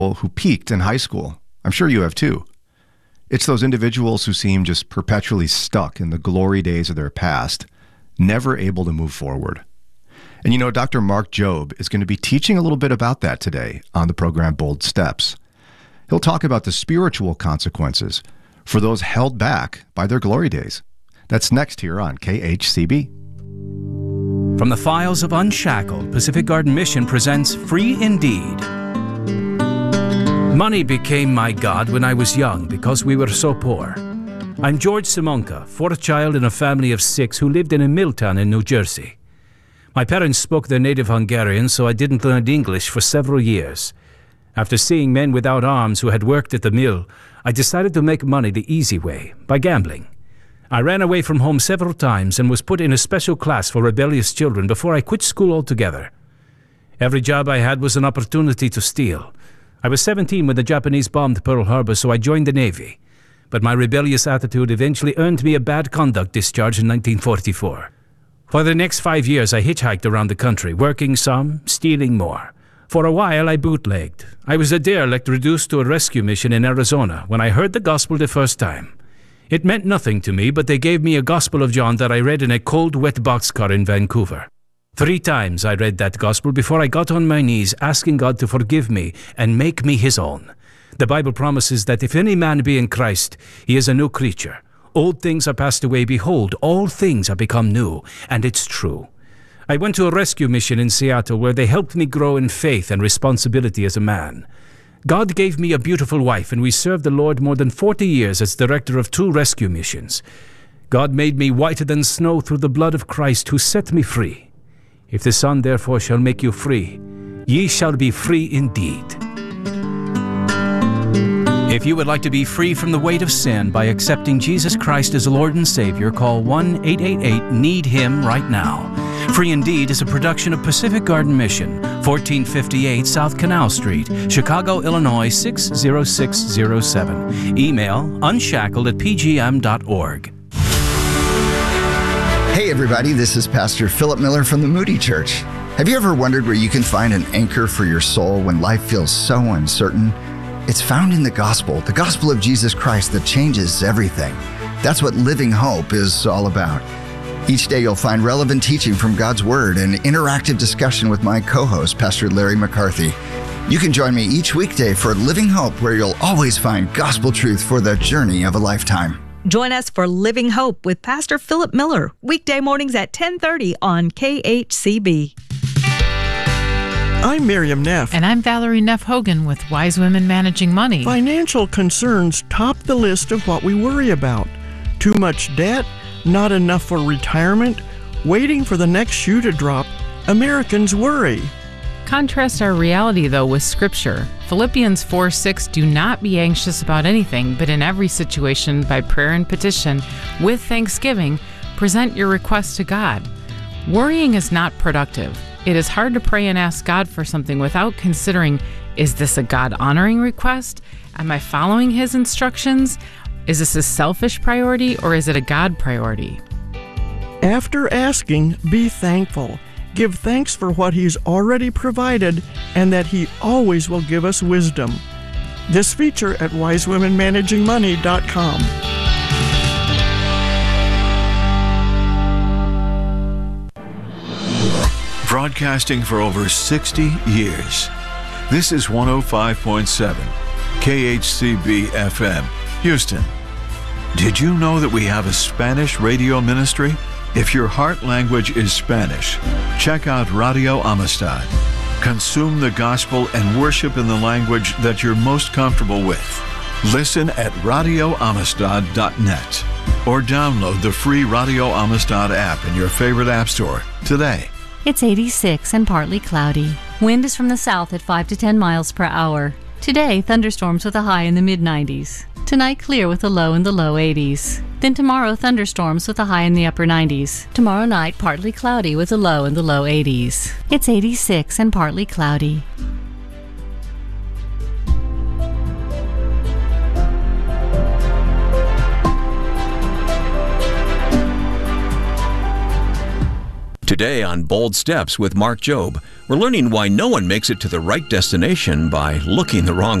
who peaked in high school. I'm sure you have too. It's those individuals who seem just perpetually stuck in the glory days of their past, never able to move forward. And you know, Dr. Mark Jobe is going to be teaching a little bit about that today on the program Bold Steps. He'll talk about the spiritual consequences for those held back by their glory days. That's next here on KHCB. From the files of Unshackled, Pacific Garden Mission presents Free Indeed. Money became my God when I was young because we were so poor. I'm George Simonka, fourth child in a family of 6 who lived in a mill town in New Jersey. My parents spoke their native Hungarian, so I didn't learn English for several years. After seeing men without arms who had worked at the mill, I decided to make money the easy way, by gambling. I ran away from home several times and was put in a special class for rebellious children before I quit school altogether. Every job I had was an opportunity to steal. I was 17 when the Japanese bombed Pearl Harbor, so I joined the Navy. But my rebellious attitude eventually earned me a bad conduct discharge in 1944. For the next 5 years, I hitchhiked around the country, working some, stealing more. For a while, I bootlegged. I was a derelict reduced to a rescue mission in Arizona when I heard the gospel the first time. It meant nothing to me, but they gave me a Gospel of John that I read in a cold, wet boxcar in Vancouver. 3 times I read that gospel before I got on my knees asking God to forgive me and make me his own. The Bible promises that if any man be in Christ, he is a new creature. Old things are passed away. Behold, all things are become new. And it's true. I went to a rescue mission in Seattle where they helped me grow in faith and responsibility as a man. God gave me a beautiful wife, and we served the Lord more than 40 years as director of 2 rescue missions. God made me whiter than snow through the blood of Christ, who set me free. If the Son therefore shall make you free, ye shall be free indeed. If you would like to be free from the weight of sin by accepting Jesus Christ as Lord and Savior, call 1-888-NEED-HIM right now. Free Indeed is a production of Pacific Garden Mission, 1458 South Canal Street, Chicago, Illinois 60607. Email unshackled@pgm.org. Hey everybody, this is Pastor Philip Miller from the Moody Church. Have you ever wondered where you can find an anchor for your soul when life feels so uncertain? It's found in the gospel of Jesus Christ that changes everything. That's what Living Hope is all about. Each day you'll find relevant teaching from God's Word and interactive discussion with my co-host, Pastor Larry McCarthy. You can join me each weekday for Living Hope, where you'll always find gospel truth for the journey of a lifetime. Join us for Living Hope with Pastor Philip Miller, weekday mornings at 10:30 on KHCB. I'm Miriam Neff. And I'm Valerie Neff Hogan with Wise Women Managing Money. Financial concerns top the list of what we worry about. Too much debt, not enough for retirement, waiting for the next shoe to drop. Americans worry. Contrast our reality, though, with Scripture. Philippians 4:6, do not be anxious about anything, but in every situation, by prayer and petition, with thanksgiving, present your requests to God. Worrying is not productive. It is hard to pray and ask God for something without considering, is this a God-honoring request? Am I following His instructions? Is this a selfish priority or is it a God priority? After asking, be thankful. Give thanks for what He's already provided and that He always will give us wisdom. This feature at wisewomenmanagingmoney.com. Broadcasting for over 60 years. This is 105.7 KHCB FM, Houston. Did you know that we have a Spanish radio ministry? If your heart language is Spanish, check out Radio Amistad. Consume the gospel and worship in the language that you're most comfortable with. Listen at radioamistad.net or download the free Radio Amistad app in your favorite app store today. It's 86 and partly cloudy. Wind is from the south at 5 to 10 miles per hour. Today, thunderstorms with a high in the mid-90s. Tonight, clear with a low in the low 80s. Then tomorrow, thunderstorms with a high in the upper 90s. Tomorrow night, partly cloudy with a low in the low 80s. It's 86 and partly cloudy. Today on Bold Steps with Mark Jobe, we're learning why no one makes it to the right destination by looking the wrong